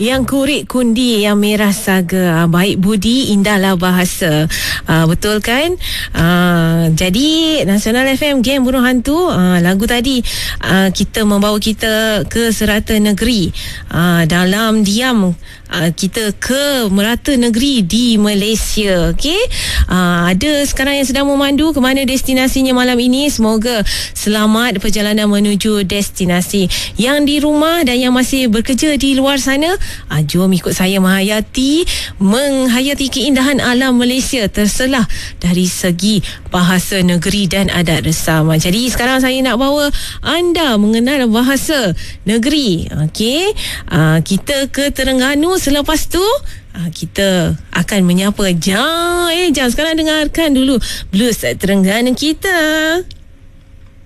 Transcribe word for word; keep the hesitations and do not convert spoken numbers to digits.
Yang kurik kundi, yang merah saga, baik budi, indahlah bahasa. uh, Betul kan? uh, Jadi Nasional F M, Geng Burung Hantu, uh, lagu tadi uh, kita membawa kita ke serata negeri. uh, Dalam diam uh, kita ke merata negeri di Malaysia. Okey, uh, ada sekarang yang sedang memandu ke mana destinasinya malam ini. Semoga selamat perjalanan menuju destinasi. Yang di rumah dan yang masih bekerja di luar sana, uh, jom ikut saya menghayati menghayati keindahan alam Malaysia terselah dari segi bahasa negeri dan adat resam. Jadi sekarang saya nak bawa anda mengenal bahasa negeri. Okey, uh, kita ke Terengganu. Selepas tu uh, kita akan menyapa Jam. Eh Jam, sekarang dengarkan dulu blues Terengganu kita.